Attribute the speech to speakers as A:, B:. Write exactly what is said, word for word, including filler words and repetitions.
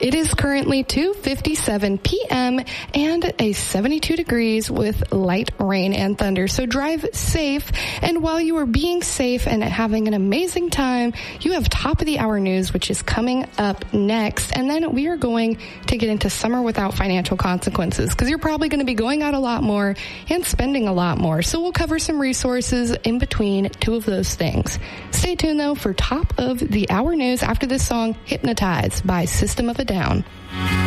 A: It is currently two fifty-seven p.m. and a seventy-two degrees with light rain and thunder. So drive safe. And while you are being safe and having an amazing time, you have top of the hour news, which is coming up next. And then we are going to get into summer without financial consequences, because you're probably going to be going out a lot more and spending a lot more. So we'll cover some resources in between two of those things. Stay tuned, though, for top of the hour news after this song, Hypnotize by System of a Down.